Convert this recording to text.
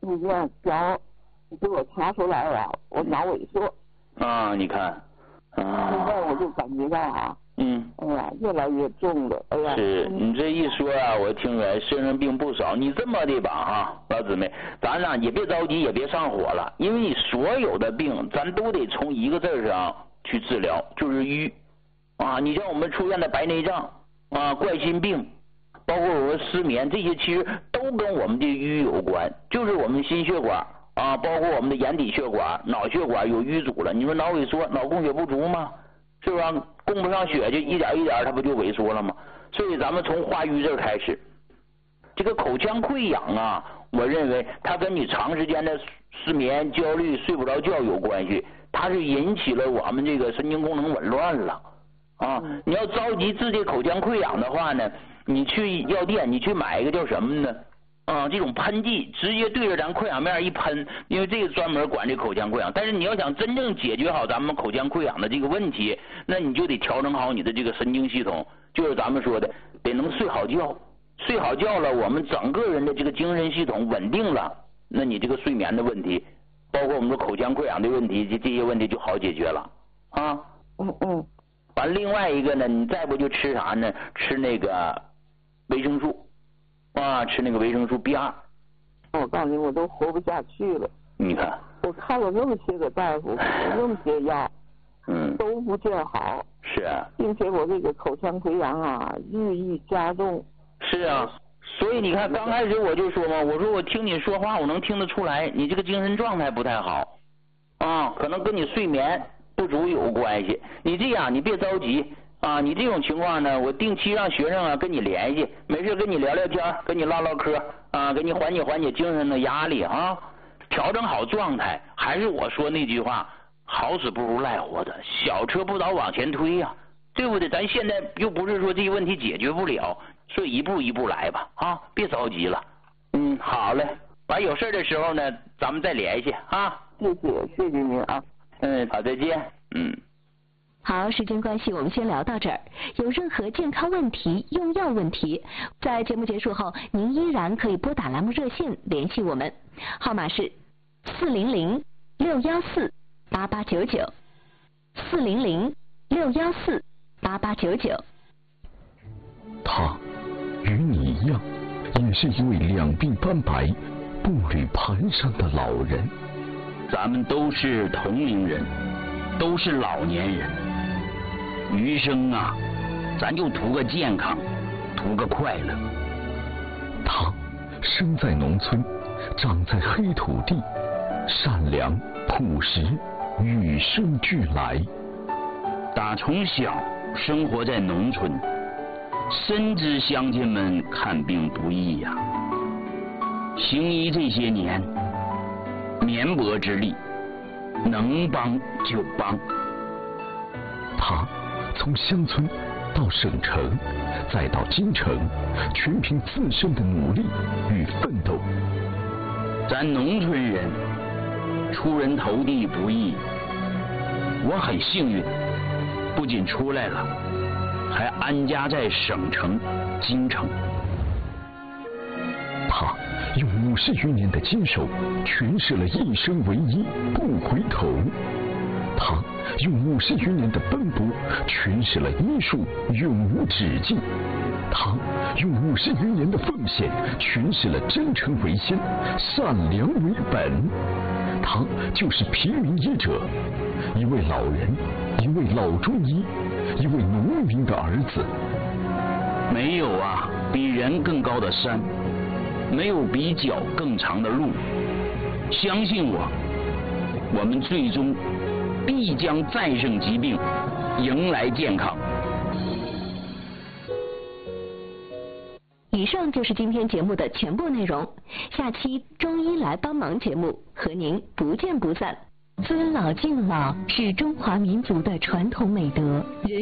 你这样调，你给我查出来了，我脑萎缩。 啊，你看，啊。 现在我就感觉到啊。哎呀，越来越重了，哎呀。 是你这一说啊，我听出来身上病不少。你这么的吧哈，老姊妹，咱俩也别着急，也别上火了，因为你所有的病，咱都得从一个字上去治疗，就是瘀。啊，你像我们出现的白内障啊、冠心病，包括我们失眠，这些其实都跟我们的瘀有关，就是我们心血管啊，包括我们的眼底血管、脑血管有瘀阻了。你说脑萎缩，脑供血不足吗？是不是供不上血，就一点一点它不就萎缩了吗？所以咱们从化瘀这儿开始。这个口腔溃疡啊，我认为它跟你长时间的失眠、焦虑、睡不着觉有关系，它是引起了我们这个神经功能紊乱了啊。你要着急治这口腔溃疡的话呢，你去药店你去买一个叫什么呢？这种喷剂直接对着咱溃疡面一喷，因为这个专门管这口腔溃疡。但是你要想真正解决好咱们口腔溃疡的这个问题，那你就得调整好你的这个神经系统，就是咱们说的得能睡好觉，睡好觉了，我们整个人的这个精神系统稳定了，那你这个睡眠的问题，包括我们的口腔溃疡的问题，这些问题就好解决了啊。完另外一个呢，你再不就吃啥呢？吃那个维生素。吃那个维生素 B2。 我告诉你，我都活不下去了。 你看， 我看了那么些个大夫，那么些药，都不见好。 是啊。 并且我这个口腔溃疡啊，日益加重。 是啊，所以你看，刚开始我就说嘛，我说我听你说话，我能听得出来，你这个精神状态不太好可能跟你睡眠不足有关系。你这样，你别着急。你这种情况呢，我定期让学生跟你联系，没事跟你聊聊天，跟你唠唠嗑给你缓解精神的压力调整好状态。还是我说那句话，好死不如赖活着，小车不倒往前推呀，对不对？咱现在又不是说这个问题解决不了，所以一步一步来吧别着急了。好嘞，完有事的时候呢，咱们再联系谢谢您啊。 好，再见。 好，时间关系，我们先聊到这儿。有任何健康问题、用药问题，在节目结束后，您依然可以拨打栏目热线联系我们，号码是400-614-8899，400-614-8899。 他与你一样，也是一位两鬓斑白、步履蹒跚的老人。 咱们都是同龄人，都是老年人。余生啊，咱就图个健康，图个快乐。 他生在农村，长在黑土地，善良朴实，与生俱来。 打从小生活在农村，深知乡亲们看病不易呀。行医这些年，绵薄之力，能帮就帮。 他从乡村到省城，再到京城，全凭自身的努力与奋斗。 咱农村人出人头地不易，我很幸运，不仅出来了，还安家在省城京城。 他用50余年的坚守，诠释了一生为一，不回头。他用50余年的奔波，诠释了医术永无止境。他用50余年的奉献，诠释了真诚为先，善良为本。他就是平民医者，一位老人，一位老中医，一位农民的儿子。 没有比人更高的山，没有比脚更长的路。相信我，我们最终必将战胜疾病，迎来健康。 以上就是今天节目的全部内容，下期中医来帮忙节目和您不见不散。尊老敬老是中华民族的传统美德，人